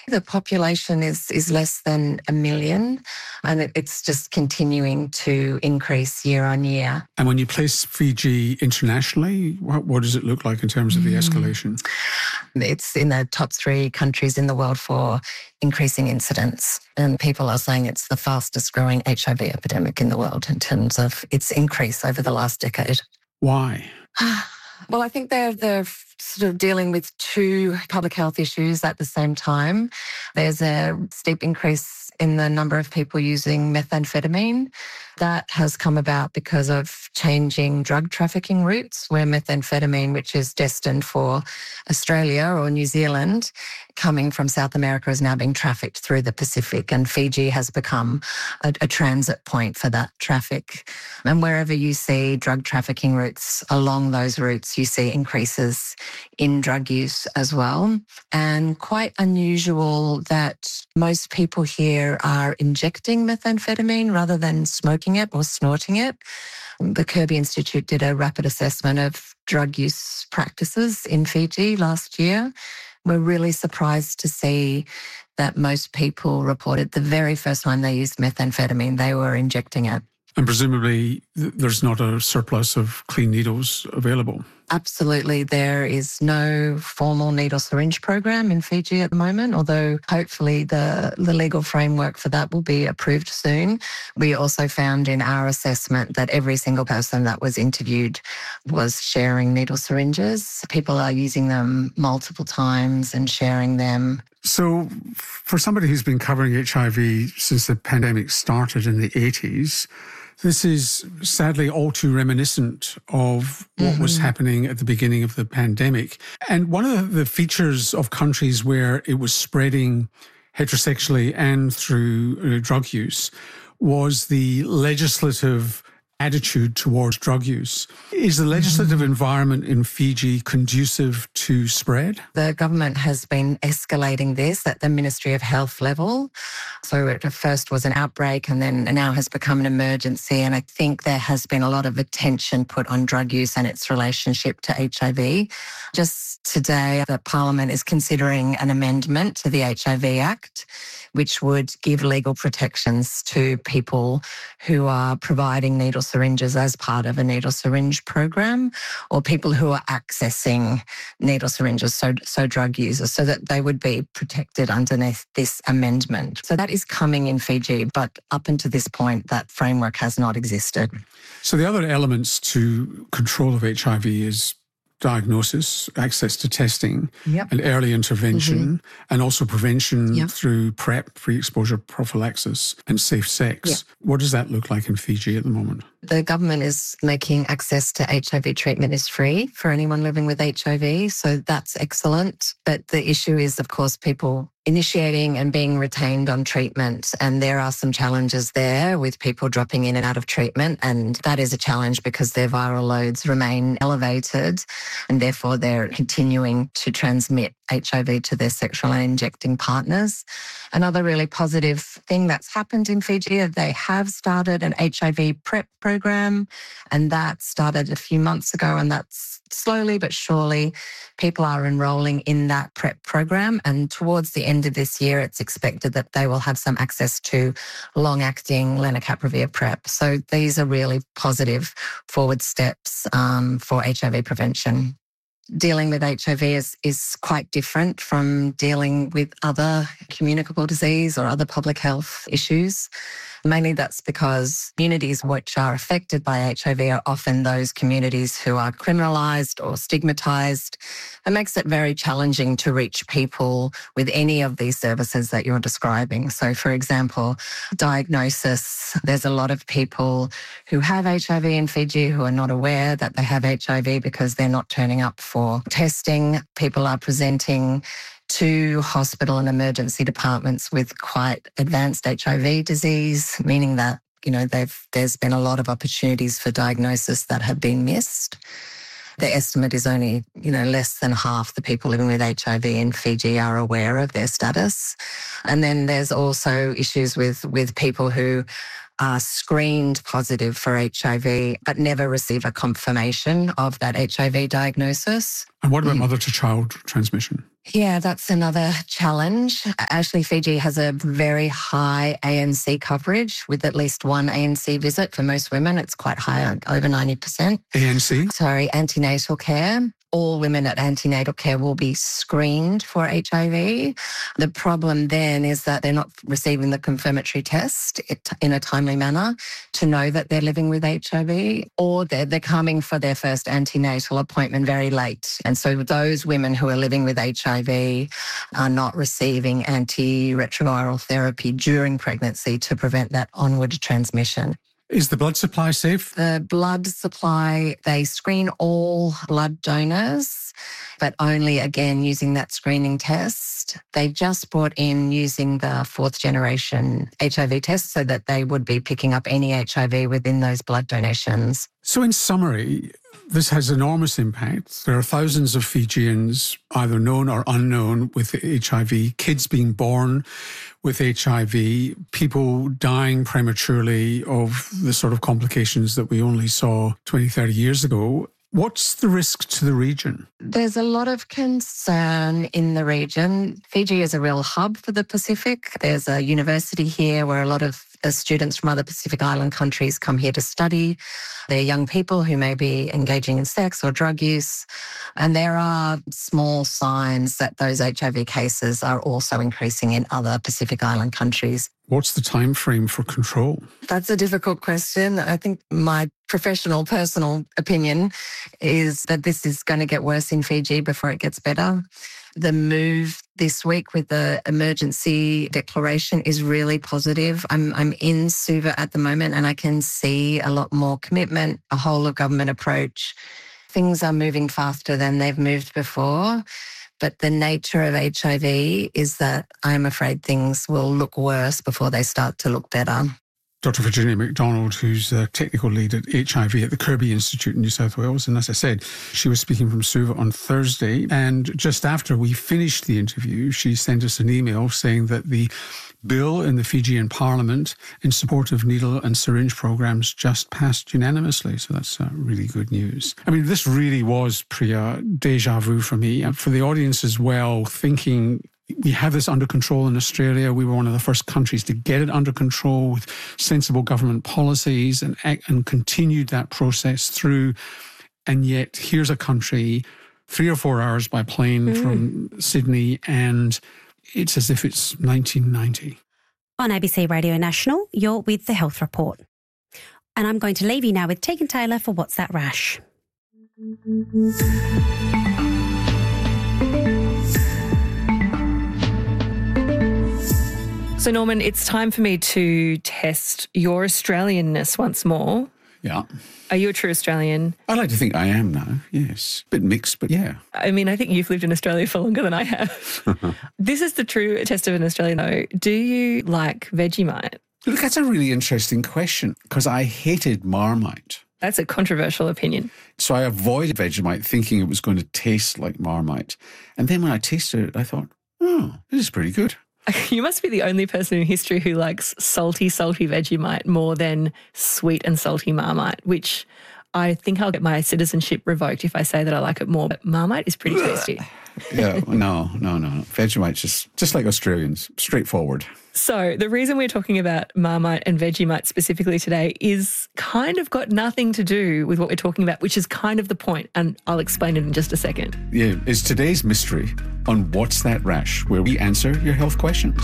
The population is less than 1 million, and it's just continuing to increase year on year. And when you place Fiji internationally, what does it look like in terms of the escalation? It's in the top 3 countries in the world for increasing incidence. And people are saying it's the fastest growing HIV epidemic in the world in terms of its increase over the last decade. Why? Well, I think they're sort of dealing with 2 public health issues at the same time. There's a steep increase in the number of people using methamphetamine. That has come about because of changing drug trafficking routes, where methamphetamine, which is destined for Australia or New Zealand, coming from South America, is now being trafficked through the Pacific, and Fiji has become a transit point for that traffic. And wherever you see drug trafficking routes, along those routes, you see increases in drug use as well. And quite unusual that most people here are injecting methamphetamine rather than smoking it or snorting it. The Kirby Institute did a rapid assessment of drug use practices in Fiji last year. We're really surprised to see that most people reported the very first time they used methamphetamine, they were injecting it. And presumably there's not a surplus of clean needles available. Absolutely. There is no formal needle syringe program in Fiji at the moment, although hopefully the legal framework for that will be approved soon. We also found in our assessment that every single person that was interviewed was sharing needle syringes. People are using them multiple times and sharing them. So for somebody who's been covering HIV since the pandemic started in the 80s, this is sadly all too reminiscent of what was happening at the beginning of the pandemic. And one of the features of countries where it was spreading heterosexually and through drug use was the legislative attitude towards drug use. Is the legislative environment in Fiji conducive to spread? The government has been escalating this at the Ministry of Health level. So it first was an outbreak and then now has become an emergency. And I think there has been a lot of attention put on drug use and its relationship to HIV. Just today, the Parliament is considering an amendment to the HIV Act, which would give legal protections to people who are providing needle syringes as part of a needle syringe program, or people who are accessing needle syringes, so drug users, so that they would be protected underneath this amendment. So that is coming in Fiji, but up until this point, that framework has not existed. So the other elements to control of HIV is diagnosis, access to testing, and early intervention, and also prevention through PrEP, pre-exposure prophylaxis, and safe sex. What does that look like in Fiji at the moment? The government is making access to HIV treatment is free for anyone living with HIV, so that's excellent. But the issue is, of course, people initiating and being retained on treatment. And there are some challenges there with people dropping in and out of treatment. And that is a challenge because their viral loads remain elevated and therefore they're continuing to transmit HIV to their sexual and injecting partners. Another really positive thing that's happened in Fiji is they have started an HIV PrEP program, and that started a few months ago, and that's slowly but surely people are enrolling in that PrEP program, and towards the end of this year it's expected that they will have some access to long-acting lenacapavir PrEP. So these are really positive forward steps for HIV prevention. Dealing with HIV is quite different from dealing with other communicable disease or other public health issues. Mainly that's because communities which are affected by HIV are often those communities who are criminalised or stigmatised. It makes it very challenging to reach people with any of these services that you're describing. So, for example, diagnosis. There's a lot of people who have HIV in Fiji who are not aware that they have HIV because they're not turning up for testing. People are presenting to hospital and emergency departments with quite advanced HIV disease, meaning that, there's been a lot of opportunities for diagnosis that have been missed. The estimate is only, less than half the people living with HIV in Fiji are aware of their status. And then there's also issues with people who are screened positive for HIV but never receive a confirmation of that HIV diagnosis. And what about mother-to-child transmission? Yeah, that's another challenge. Actually, Fiji has a very high ANC coverage with at least one ANC visit for most women. It's quite high, over 90%. ANC? Sorry, antenatal care. All women at antenatal care will be screened for HIV. The problem then is that they're not receiving the confirmatory test in a timely manner to know that they're living with HIV, or they're coming for their first antenatal appointment very late. And so those women who are living with HIV are not receiving antiretroviral therapy during pregnancy to prevent that onward transmission. Is the blood supply safe? The blood supply, they screen all blood donors, but only, again, using that screening test. They've just brought in using the 4th generation HIV test so that they would be picking up any HIV within those blood donations. So in summary, this has enormous impact. There are thousands of Fijians, either known or unknown, with HIV, kids being born with HIV, people dying prematurely of the sort of complications that we only saw 20, 30 years ago. What's the risk to the region? There's a lot of concern in the region. Fiji is a real hub for the Pacific. There's a university here where a lot of students from other Pacific Island countries come here to study. They're young people who may be engaging in sex or drug use. And there are small signs that those HIV cases are also increasing in other Pacific Island countries. What's the time frame for control? That's a difficult question. I think my professional, personal opinion is that this is going to get worse in Fiji before it gets better. The move this week with the emergency declaration is really positive. I'm in Suva at the moment and I can see a lot more commitment, a whole of government approach. Things are moving faster than they've moved before. But the nature of HIV is that I'm afraid things will look worse before they start to look better. Dr. Virginia McDonald, who's the technical lead at HIV at the Kirby Institute in New South Wales. And as I said, she was speaking from Suva on Thursday. And just after we finished the interview, she sent us an email saying that the bill in the Fijian Parliament in support of needle and syringe programs just passed unanimously. So that's really good news. I mean, this really was, Priya, deja vu for me and for the audience as well, thinking we have this under control in Australia. We were one of the first countries to get it under control with sensible government policies and continued that process through. And yet here's a country 3 or 4 hours by plane from Sydney, and it's as if it's 1990. On ABC Radio National, you're with The Health Report. And I'm going to leave you now with Tegan Taylor for What's That Rash? So, Norman, it's time for me to test your Australianness once more. Yeah. Are you a true Australian? I like to think I am now, yes. Bit mixed, but yeah. I mean, I think you've lived in Australia for longer than I have. This is the true test of an Australian, though. Do you like Vegemite? Look, that's a really interesting question because I hated Marmite. That's a controversial opinion. So I avoided Vegemite thinking it was going to taste like Marmite. And then when I tasted it, I thought, oh, this is pretty good. You must be the only person in history who likes salty Vegemite more than sweet and salty Marmite, which I think I'll get my citizenship revoked if I say that I like it more. But Marmite is pretty tasty. Yeah, no. Vegemite's just like Australians, straightforward. So the reason we're talking about Marmite and Vegemite specifically today is kind of got nothing to do with what we're talking about, which is kind of the point, and I'll explain it in just a second. Yeah, it's today's mystery on What's That Rash, where we answer your health questions.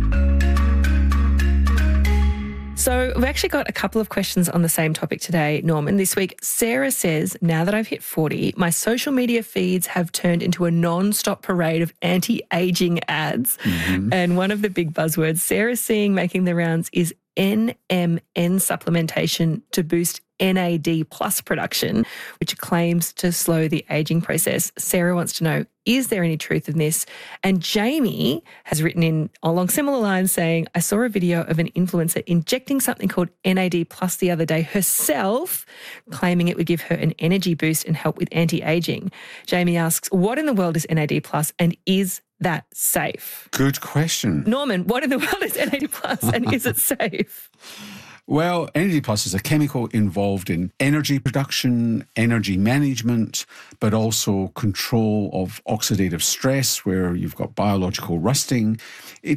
So we've actually got a couple of questions on the same topic today, Norman. This week, Sarah says, now that I've hit 40, my social media feeds have turned into a non-stop parade of anti-aging ads. Mm-hmm. And one of the big buzzwords Sarah's seeing making the rounds is NMN supplementation to boost NAD plus production, which claims to slow the aging process. Sarah wants to know, is there any truth in this? And Jamie has written in along similar lines saying, I saw a video of an influencer injecting something called NAD plus the other day herself, claiming it would give her an energy boost and help with anti-aging. Jamie asks, what in the world is NAD plus and is that safe? Good question. Norman, what in the world is NAD plus and is it safe? Well, Energy Plus is a chemical involved in energy production, energy management, but also control of oxidative stress, where you've got biological rusting. It